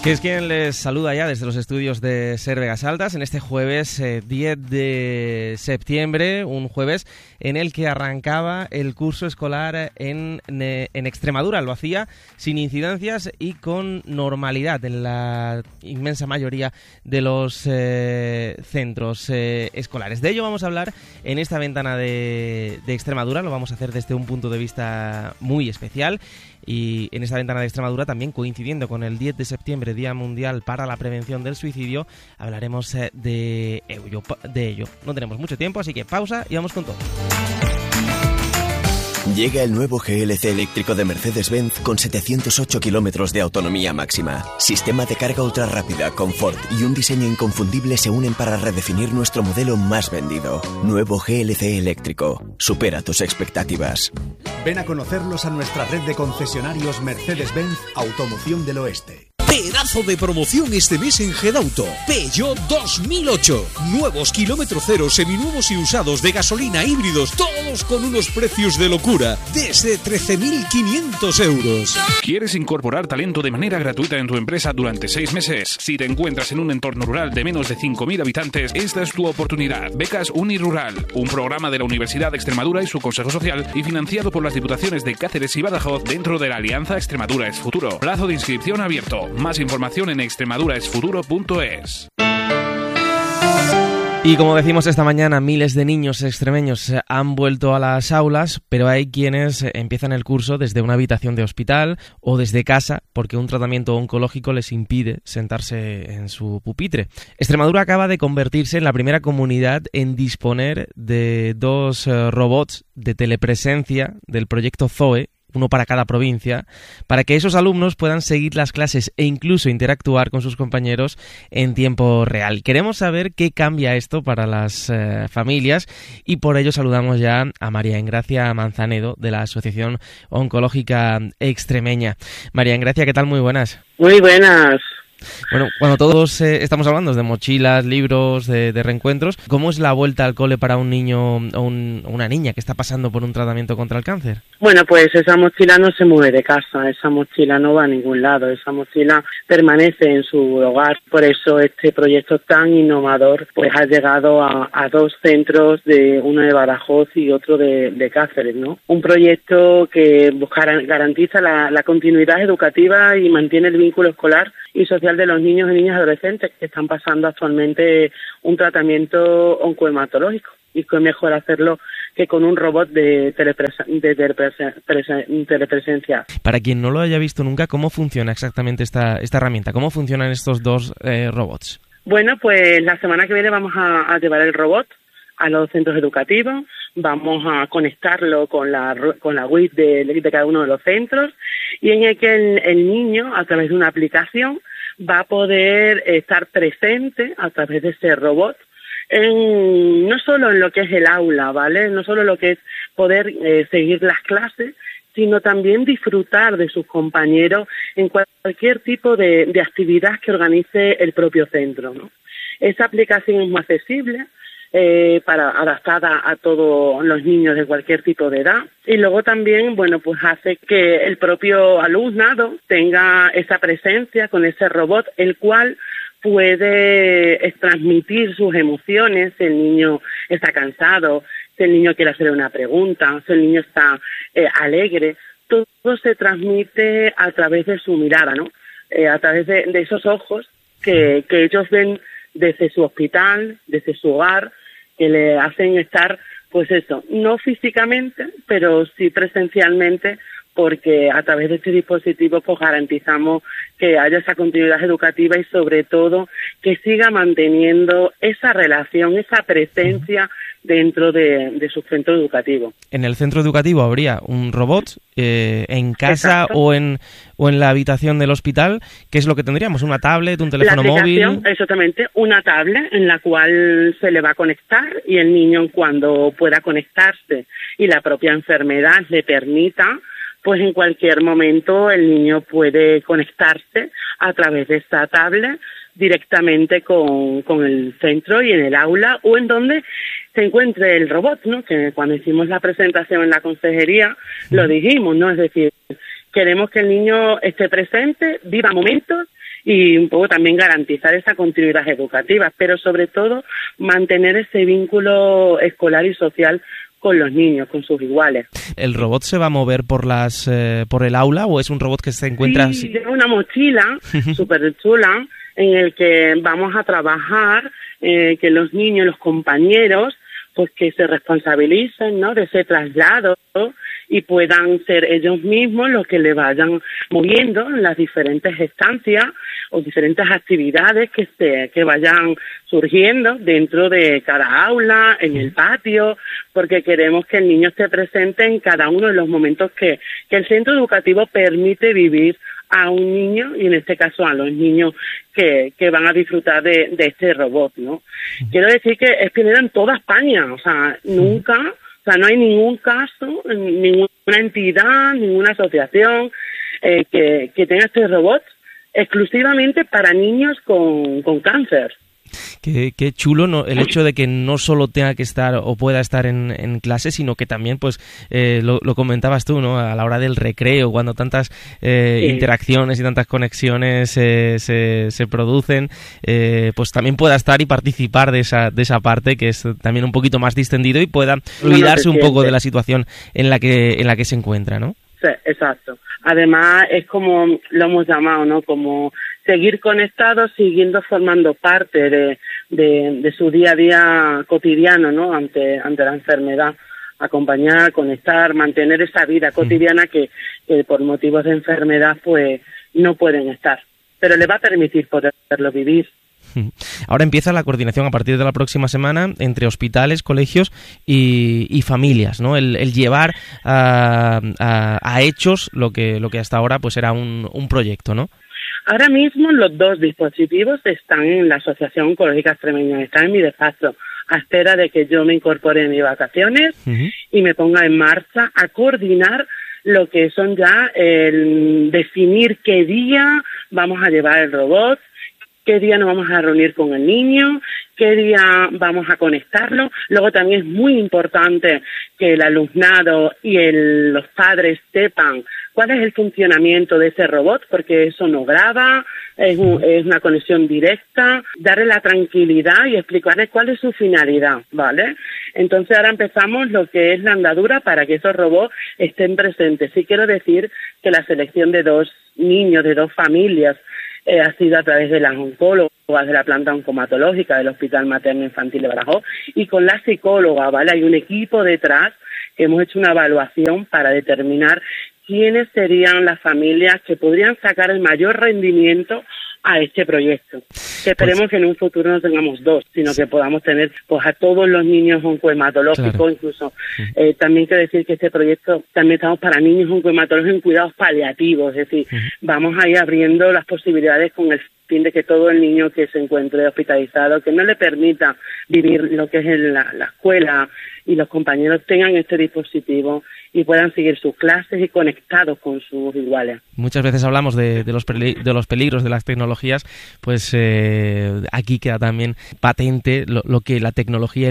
Que es quien les saluda ya desde los estudios de SER Vegas Altas en este jueves 10 de septiembre, un jueves en el que arrancaba el curso escolar en Extremadura. Lo hacía sin incidencias y con normalidad en la inmensa mayoría de los centros escolares. De ello vamos a hablar en esta ventana de Extremadura. Lo vamos a hacer desde un punto de vista muy especial. Y en esta ventana de Extremadura, también coincidiendo con el 10 de septiembre, Día Mundial para la Prevención del Suicidio, hablaremos de ello. No tenemos mucho tiempo, así que pausa y vamos con todo. Llega el nuevo GLC eléctrico de Mercedes-Benz con 708 kilómetros de autonomía máxima. Sistema de carga ultra rápida, confort y un diseño inconfundible se unen para redefinir nuestro modelo más vendido. Nuevo GLC eléctrico. Supera tus expectativas. Ven a conocerlos a nuestra red de concesionarios Mercedes-Benz Automoción del Oeste. Pedazo de promoción este mes en Gedauto. Peugeot 2008. Nuevos kilómetro cero, seminuevos y usados de gasolina, híbridos, todos con unos precios de locura. Desde 13.500 euros. ¿Quieres incorporar talento de manera gratuita en tu empresa durante 6 meses? Si te encuentras en un entorno rural de menos de 5.000 habitantes, esta es tu oportunidad. Becas Unirural, un programa de la Universidad de Extremadura y su Consejo Social y financiado por las Diputaciones de Cáceres y Badajoz dentro de la Alianza Extremadura es Futuro. Plazo de inscripción abierto. Más información en extremaduraesfuturo.es. Y como decimos esta mañana, miles de niños extremeños han vuelto a las aulas, pero hay quienes empiezan el curso desde una habitación de hospital o desde casa porque un tratamiento oncológico les impide sentarse en su pupitre. Extremadura acaba de convertirse en la primera comunidad en disponer de 2 robots de telepresencia del proyecto Zoe, uno para cada provincia, para que esos alumnos puedan seguir las clases e incluso interactuar con sus compañeros en tiempo real. Queremos saber qué cambia esto para las familias y por ello saludamos ya a María Engracia Manzanedo de la Asociación Oncológica Extremeña. María Engracia, ¿qué tal? Muy buenas. Muy buenas. Bueno, cuando todos estamos hablando de mochilas, libros, de reencuentros, ¿cómo es la vuelta al cole para un niño o una niña que está pasando por un tratamiento contra el cáncer? Bueno, pues esa mochila no se mueve de casa, esa mochila no va a ningún lado, esa mochila permanece en su hogar. Por eso este proyecto tan innovador pues ha llegado a 2 centros, uno de Badajoz y otro de Cáceres, ¿no? Un proyecto que garantiza la continuidad educativa y mantiene el vínculo escolar y social de los niños y niñas adolescentes que están pasando actualmente un tratamiento oncohematológico. Y que es mejor hacerlo que con un robot de telepresencia. Para quien no lo haya visto nunca, ¿cómo funciona exactamente esta herramienta? ¿Cómo funcionan estos 2 robots? Bueno, pues la semana que viene vamos a llevar el robot a los centros educativos, vamos a conectarlo con la web de cada uno de los centros y en el que el niño, a través de una aplicación, va a poder estar presente a través de ese robot no solo en lo que es el aula, ¿vale? No solo lo que es poder seguir las clases, sino también disfrutar de sus compañeros en cualquier tipo de actividad que organice el propio centro, ¿no? Esa aplicación es muy accesible, adaptada a todos los niños de cualquier tipo de edad y luego también, bueno, pues hace que el propio alumnado tenga esa presencia con ese robot, el cual puede transmitir sus emociones, si el niño está cansado, si el niño quiere hacer una pregunta, si el niño está alegre, todo se transmite a través de su mirada, ¿no? A través de esos ojos que ellos ven desde su hospital, desde su hogar, que le hacen estar, pues eso, no físicamente, pero sí presencialmente, porque a través de este dispositivo pues garantizamos que haya esa continuidad educativa y sobre todo que siga manteniendo esa relación, esa presencia dentro de su centro educativo. En el centro educativo habría un robot en casa. Exacto. o en la habitación del hospital. ¿Qué es lo que tendríamos? ¿Una tablet, un teléfono móvil? Exactamente, una tablet en la cual se le va a conectar y el niño cuando pueda conectarse y la propia enfermedad le permita, pues en cualquier momento el niño puede conectarse a través de esta tablet directamente con el centro y en el aula o en donde se encuentre el robot, ¿no? Que cuando hicimos la presentación en la consejería lo dijimos, ¿no? Es decir, queremos que el niño esté presente, viva momentos y un poco también garantizar esa continuidad educativa, pero sobre todo mantener ese vínculo escolar y social con los niños, con sus iguales. ¿El robot se va a mover por el aula o es un robot que se encuentra? Sí, lleva una mochila súper chula en el que vamos a trabajar que los niños, los compañeros, pues que se responsabilicen, ¿no?, de ese traslado y puedan ser ellos mismos los que le vayan moviendo en las diferentes estancias o diferentes actividades que vayan surgiendo dentro de cada aula, en el patio, porque queremos que el niño esté presente en cada uno de los momentos que el centro educativo permite vivir a un niño, y en este caso a los niños que van a disfrutar de este robot, ¿no? Quiero decir que es pionero en toda España, o sea, no hay ningún caso, ninguna entidad, ninguna asociación que tenga este robot exclusivamente para niños con cáncer. Qué chulo, ¿no?, el hecho de que no solo tenga que estar o pueda estar en clase, sino que también, pues, lo comentabas tú, ¿no?, a la hora del recreo, cuando tantas interacciones y tantas conexiones se producen, pues también pueda estar y participar de esa parte que es también un poquito más distendido y pueda olvidarse un poco de la situación en la que se encuentra, ¿no? Sí, exacto. Además, es como lo hemos llamado, ¿no?, como seguir conectados, siguiendo formando parte de su día a día cotidiano, ¿no?, ante la enfermedad. Acompañar, conectar, mantener esa vida cotidiana que por motivos de enfermedad pues no pueden estar. Pero le va a permitir poderlo vivir. Ahora empieza la coordinación a partir de la próxima semana entre hospitales, colegios y familias, ¿no? El llevar a hechos lo que hasta ahora pues era un proyecto, ¿no? Ahora mismo los dos dispositivos están en la Asociación Oncológica Extremeña, están en mi despacho, a espera de que yo me incorpore en mis vacaciones y me ponga en marcha a coordinar lo que son ya el definir qué día vamos a llevar el robot, qué día nos vamos a reunir con el niño, qué día vamos a conectarlo. Luego también es muy importante que el alumnado y los padres sepan cuál es el funcionamiento de ese robot, porque eso no graba, es una conexión directa, darle la tranquilidad y explicarle cuál es su finalidad, ¿vale? Entonces ahora empezamos lo que es la andadura para que esos robots estén presentes. Sí quiero decir que la selección de 2 niños, de 2 familias, ha sido a través de las oncólogas de la planta oncomatológica del Hospital Materno Infantil de Badajoz y con la psicóloga, ¿vale? Hay un equipo detrás que hemos hecho una evaluación para determinar quiénes serían las familias que podrían sacar el mayor rendimiento a este proyecto. Que esperemos que en un futuro no tengamos 2, sino que podamos tener pues a todos los niños oncohematológicos, claro. Incluso también quiero decir que este proyecto también estamos para niños oncohematológicos en cuidados paliativos, es decir, vamos a ir abriendo las posibilidades con el fin de que todo el niño que se encuentre hospitalizado, que no le permita vivir lo que es en la escuela y los compañeros tengan este dispositivo y puedan seguir sus clases y conectados con sus iguales. Muchas veces hablamos de los peligros de las tecnologías, pues aquí queda también patente lo que la tecnología